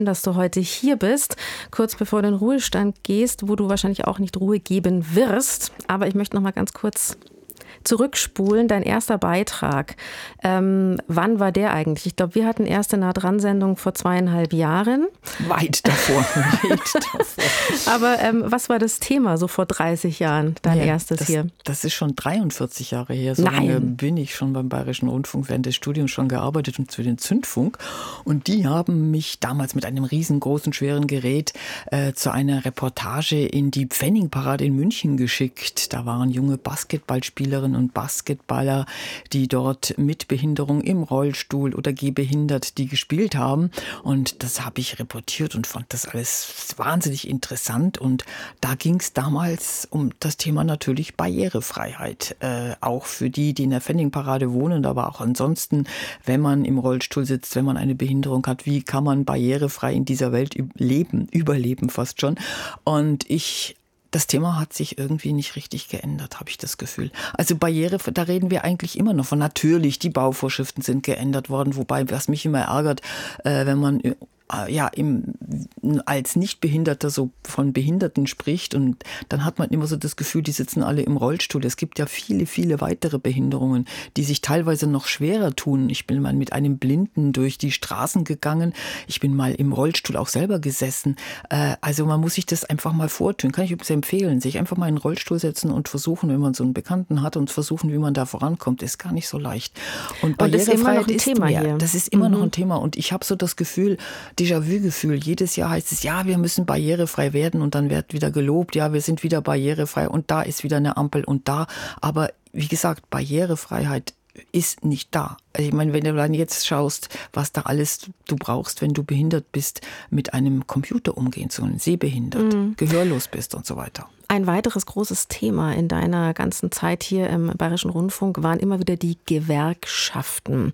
dass du heute hier bist, kurz bevor du in den Ruhestand gehst, wo du wahrscheinlich auch nicht Ruhe geben wirst. Aber ich möchte noch mal ganz kurz zurückspulen. Dein erster Beitrag, wann war der eigentlich? Ich glaube, wir hatten erste Nah-dran-Sendung vor 2,5 Jahren. Weit davor. Aber was war das Thema so vor 30 Jahren, dein erstes hier? Das ist schon 43 Jahre her. So lange bin ich schon beim Bayerischen Rundfunk während des Studiums schon gearbeitet und für den Zündfunk. Und die haben mich damals mit einem riesengroßen, schweren Gerät zu einer Reportage in die Pfennigparade in München geschickt. Da waren junge Basketballspielerinnen und Basketballer, die dort mit Behinderung im Rollstuhl oder gehbehindert, die gespielt haben. Und das habe ich reportiert und fand das alles wahnsinnig interessant. Und da ging es damals um das Thema natürlich Barrierefreiheit. Auch für die, die in der Pfennigparade wohnen, aber auch ansonsten, wenn man im Rollstuhl sitzt, wenn man eine Behinderung hat, wie kann man barrierefrei in dieser Welt überleben fast schon. Und das Thema hat sich irgendwie nicht richtig geändert, habe ich das Gefühl. Also Barriere, da reden wir eigentlich immer noch von. Natürlich, die Bauvorschriften sind geändert worden, wobei, was mich immer ärgert, wenn man als Nichtbehinderter so von Behinderten spricht und dann hat man immer so das Gefühl, die sitzen alle im Rollstuhl. Es gibt ja viele, viele weitere Behinderungen, die sich teilweise noch schwerer tun. Ich bin mal mit einem Blinden durch die Straßen gegangen. Ich bin mal im Rollstuhl auch selber gesessen. Also man muss sich das einfach mal vortun. Kann ich übrigens empfehlen, sich einfach mal in den Rollstuhl setzen und versuchen, wenn man so einen Bekannten hat und versuchen, wie man da vorankommt, ist gar nicht so leicht. Und Barrierefreiheit ist immer noch ein Thema hier. Das ist immer noch ein Thema und ich habe so das Gefühl, Déjà-vu-Gefühl. Jedes Jahr heißt es, ja, wir müssen barrierefrei werden und dann wird wieder gelobt, ja, wir sind wieder barrierefrei und da ist wieder eine Ampel und da. Aber wie gesagt, Barrierefreiheit ist nicht da. Also ich meine, wenn du dann jetzt schaust, was da alles du brauchst, wenn du behindert bist, mit einem Computer umgehen zu können, sehbehindert, gehörlos bist und so weiter. Ein weiteres großes Thema in deiner ganzen Zeit hier im Bayerischen Rundfunk waren immer wieder die Gewerkschaften.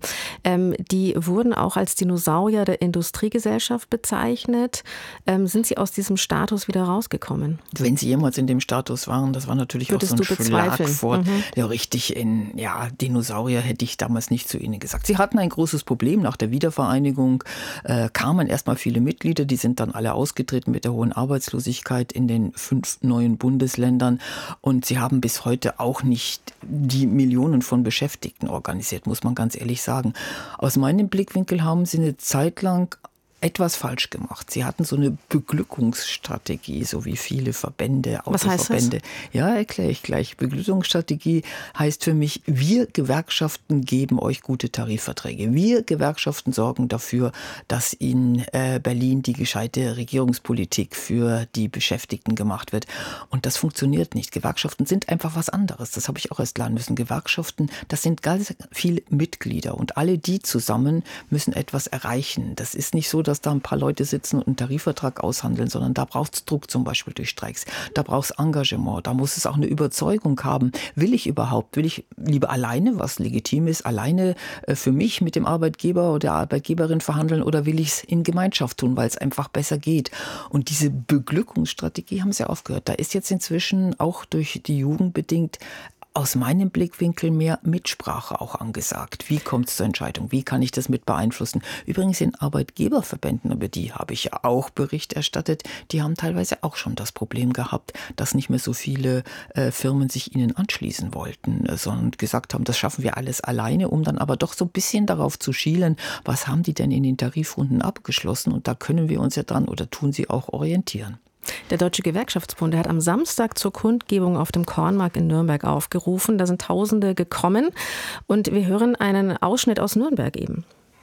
Die wurden auch als Dinosaurier der Industriegesellschaft bezeichnet. Sind sie aus diesem Status wieder rausgekommen? Wenn sie jemals in dem Status waren, das war natürlich auch so ein Schlagwort. Ja, richtig, Dinosaurier hätte ich damals nicht zu ihnen gesagt. Sie hatten ein großes Problem. Nach der Wiedervereinigung kamen erstmal viele Mitglieder, die sind dann alle ausgetreten mit der hohen Arbeitslosigkeit in den 5 neuen Bundesländern und sie haben bis heute auch nicht die Millionen von Beschäftigten organisiert, muss man ganz ehrlich sagen. Aus meinem Blickwinkel haben sie eine Zeit lang etwas falsch gemacht. Sie hatten so eine Beglückungsstrategie, so wie viele Verbände, Autoverbände. Was heißt das? Ja, erkläre ich gleich. Beglückungsstrategie heißt für mich, wir Gewerkschaften geben euch gute Tarifverträge. Wir Gewerkschaften sorgen dafür, dass in Berlin die gescheite Regierungspolitik für die Beschäftigten gemacht wird. Und das funktioniert nicht. Gewerkschaften sind einfach was anderes. Das habe ich auch erst lernen müssen. Gewerkschaften, das sind ganz viele Mitglieder und alle die zusammen müssen etwas erreichen. Das ist nicht so, dass da ein paar Leute sitzen und einen Tarifvertrag aushandeln, sondern da braucht es Druck zum Beispiel durch Streiks. Da braucht es Engagement, da muss es auch eine Überzeugung haben. Will ich lieber alleine, was legitim ist, alleine für mich mit dem Arbeitgeber oder der Arbeitgeberin verhandeln oder will ich es in Gemeinschaft tun, weil es einfach besser geht? Und diese Beglückungsstrategie haben sie aufgehört. Da ist jetzt inzwischen auch durch die Jugend bedingt aus meinem Blickwinkel mehr Mitsprache auch angesagt. Wie kommt es zur Entscheidung? Wie kann ich das mit beeinflussen? Übrigens in Arbeitgeberverbänden, über die habe ich ja auch Bericht erstattet, die haben teilweise auch schon das Problem gehabt, dass nicht mehr so viele Firmen sich ihnen anschließen wollten, sondern gesagt haben, das schaffen wir alles alleine, um dann aber doch so ein bisschen darauf zu schielen, was haben die denn in den Tarifrunden abgeschlossen? Und da können wir uns ja dran oder tun sie auch orientieren. Der Deutsche Gewerkschaftsbund, der hat am Samstag zur Kundgebung auf dem Kornmarkt in Nürnberg aufgerufen. Da sind Tausende gekommen und wir hören einen Ausschnitt aus Nürnberg eben.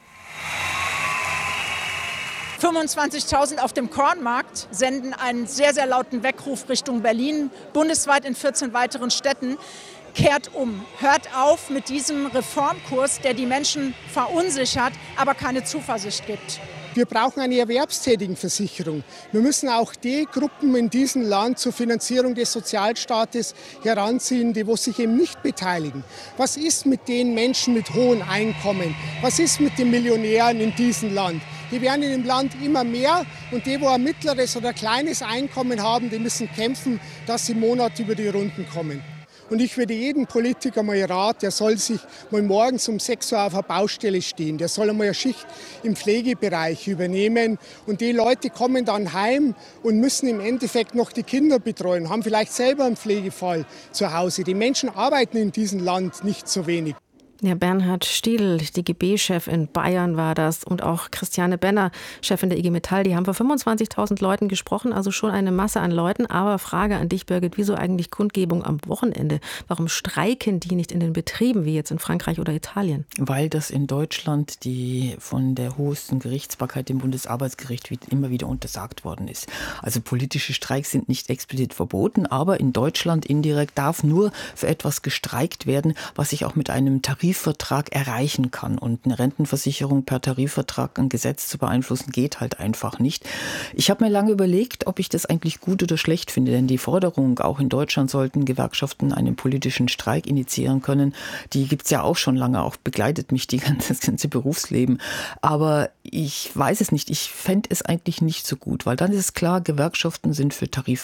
25.000 auf dem Kornmarkt senden einen sehr, sehr lauten Weckruf Richtung Berlin, bundesweit in 14 weiteren Städten. Kehrt um, hört auf mit diesem Reformkurs, der die Menschen verunsichert, aber keine Zuversicht gibt. Wir brauchen eine Erwerbstätigenversicherung. Wir müssen auch die Gruppen in diesem Land zur Finanzierung des Sozialstaates heranziehen, die sich eben nicht beteiligen. Was ist mit den Menschen mit hohen Einkommen? Was ist mit den Millionären in diesem Land? Die werden in dem Land immer mehr und die, die ein mittleres oder kleines Einkommen haben, die müssen kämpfen, dass sie im Monat über die Runden kommen. Und ich würde jedem Politiker mal raten, der soll sich mal morgens um 6 Uhr auf einer Baustelle stehen. Der soll einmal eine Schicht im Pflegebereich übernehmen. Und die Leute kommen dann heim und müssen im Endeffekt noch die Kinder betreuen, haben vielleicht selber einen Pflegefall zu Hause. Die Menschen arbeiten in diesem Land nicht so wenig. Ja, Bernhard Stiedl, DGB-Chef in Bayern war das, und auch Christiane Benner, Chefin der IG Metall, die haben vor 25.000 Leuten gesprochen, also schon eine Masse an Leuten. Aber Frage an dich, Birgit, wieso eigentlich Kundgebung am Wochenende? Warum streiken die nicht in den Betrieben, wie jetzt in Frankreich oder Italien? Weil das in Deutschland von der höchsten Gerichtsbarkeit, dem Bundesarbeitsgericht, immer wieder untersagt worden ist. Also politische Streiks sind nicht explizit verboten, aber in Deutschland indirekt darf nur für etwas gestreikt werden, was sich auch mit einem Tarifvertrag erreichen kann. Und eine Rentenversicherung per Tarifvertrag, ein Gesetz zu beeinflussen, geht halt einfach nicht. Ich habe mir lange überlegt, ob ich das eigentlich gut oder schlecht finde, denn die Forderung, auch in Deutschland sollten Gewerkschaften einen politischen Streik initiieren können, die gibt es ja auch schon lange, auch begleitet mich das ganze Berufsleben. Aber ich weiß es nicht, ich fände es eigentlich nicht so gut, weil dann ist es klar, Gewerkschaften sind für den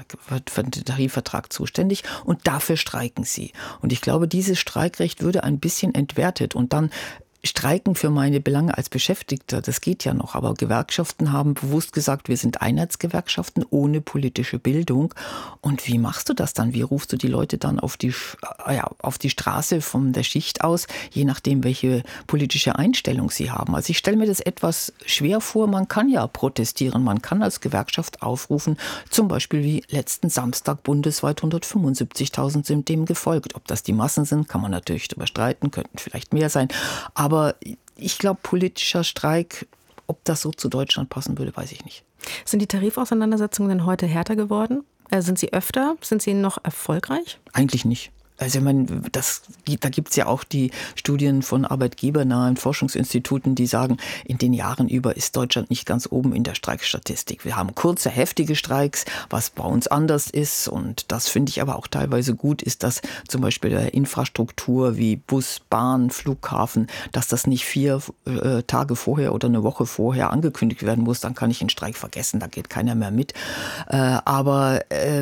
Tarifvertrag zuständig und dafür streiken sie. Und ich glaube, dieses Streikrecht würde ein bisschen entwertet, und dann streiken für meine Belange als Beschäftigter, das geht ja noch, aber Gewerkschaften haben bewusst gesagt, wir sind Einheitsgewerkschaften ohne politische Bildung. Und wie machst du das dann? Wie rufst du die Leute dann auf die Straße von der Schicht aus, je nachdem, welche politische Einstellung sie haben? Also ich stelle mir das etwas schwer vor. Man kann ja protestieren, man kann als Gewerkschaft aufrufen, zum Beispiel wie letzten Samstag bundesweit 175.000 sind dem gefolgt. Ob das die Massen sind, kann man natürlich darüber streiten, könnten vielleicht mehr sein. Aber ich glaube, politischer Streik, ob das so zu Deutschland passen würde, weiß ich nicht. Sind die Tarifauseinandersetzungen denn heute härter geworden? Sind sie öfter? Sind sie noch erfolgreich? Eigentlich nicht. Also ich meine, da gibt es ja auch die Studien von arbeitgebernahen Forschungsinstituten, die sagen, in den Jahren über ist Deutschland nicht ganz oben in der Streikstatistik. Wir haben kurze, heftige Streiks, was bei uns anders ist. Und das finde ich aber auch teilweise gut, ist, dass zum Beispiel der Infrastruktur wie Bus, Bahn, Flughafen, dass das nicht 4 Tage vorher oder eine Woche vorher angekündigt werden muss. Dann kann ich den Streik vergessen, da geht keiner mehr mit. Aber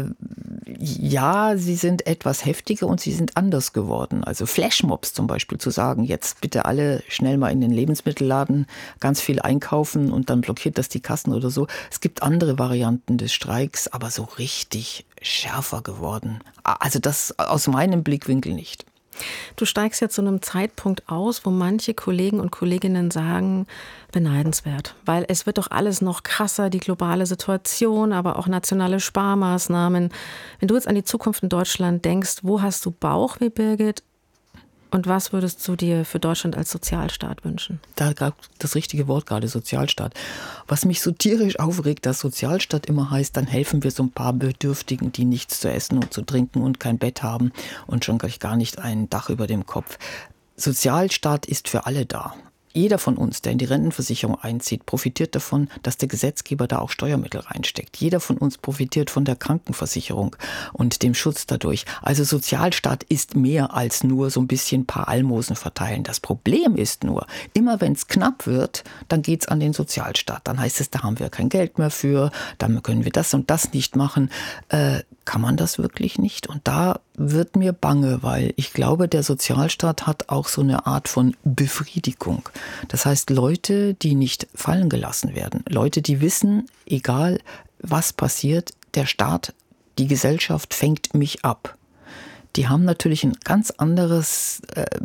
ja, sie sind etwas heftiger und sie sind anders geworden. Also Flashmobs zum Beispiel, zu sagen, jetzt bitte alle schnell mal in den Lebensmittelladen ganz viel einkaufen und dann blockiert das die Kassen oder so. Es gibt andere Varianten des Streiks, aber so richtig schärfer geworden. Also das aus meinem Blickwinkel nicht. Du steigst ja zu einem Zeitpunkt aus, wo manche Kollegen und Kolleginnen sagen, beneidenswert, weil es wird doch alles noch krasser, die globale Situation, aber auch nationale Sparmaßnahmen. Wenn du jetzt an die Zukunft in Deutschland denkst, wo hast du Bauchweh, Birgit? Und was würdest du dir für Deutschland als Sozialstaat wünschen? Da gab das richtige Wort gerade, Sozialstaat. Was mich so tierisch aufregt, dass Sozialstaat immer heißt, dann helfen wir so ein paar Bedürftigen, die nichts zu essen und zu trinken und kein Bett haben und schon gar nicht ein Dach über dem Kopf. Sozialstaat ist für alle da. Jeder von uns, der in die Rentenversicherung einzieht, profitiert davon, dass der Gesetzgeber da auch Steuermittel reinsteckt. Jeder von uns profitiert von der Krankenversicherung und dem Schutz dadurch. Also Sozialstaat ist mehr als nur so ein bisschen ein paar Almosen verteilen. Das Problem ist nur, immer wenn es knapp wird, dann geht es an den Sozialstaat. Dann heißt es, da haben wir kein Geld mehr für, dann können wir das und das nicht machen. Kann man das wirklich nicht? Und da wird mir bange, weil ich glaube, der Sozialstaat hat auch so eine Art von Befriedigung. Das heißt, Leute, die nicht fallen gelassen werden, Leute, die wissen, egal was passiert, der Staat, die Gesellschaft fängt mich ab. Die haben natürlich ein ganz anderes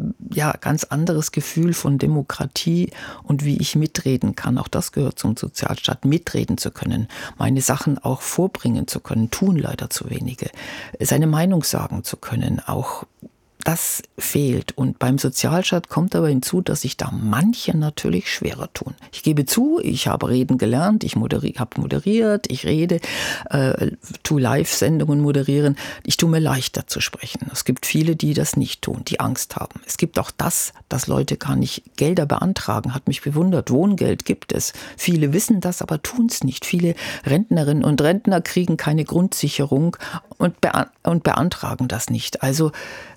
Gefühl von Demokratie und wie ich mitreden kann. Auch das gehört zum Sozialstaat, mitreden zu können, meine Sachen auch vorbringen zu können, tun leider zu wenige, seine Meinung sagen zu können, auch das fehlt. Und beim Sozialstaat kommt aber hinzu, dass sich da manche natürlich schwerer tun. Ich gebe zu, ich habe reden gelernt, ich habe moderiert, ich rede, tue Live-Sendungen moderieren. Ich tue mir leichter zu sprechen. Es gibt viele, die das nicht tun, die Angst haben. Es gibt auch das, dass Leute gar nicht Gelder beantragen. Hat mich bewundert. Wohngeld gibt es. Viele wissen das, aber tun es nicht. Viele Rentnerinnen und Rentner kriegen keine Grundsicherung und beantragen das nicht. Also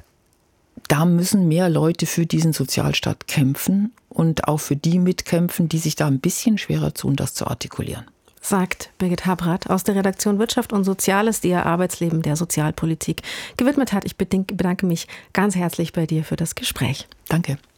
da müssen mehr Leute für diesen Sozialstaat kämpfen und auch für die mitkämpfen, die sich da ein bisschen schwerer tun, das zu artikulieren. sagt Birgit Habrath aus der Redaktion Wirtschaft und Soziales, die ihr Arbeitsleben der Sozialpolitik gewidmet hat. Ich bedanke mich ganz herzlich bei dir für das Gespräch. Danke.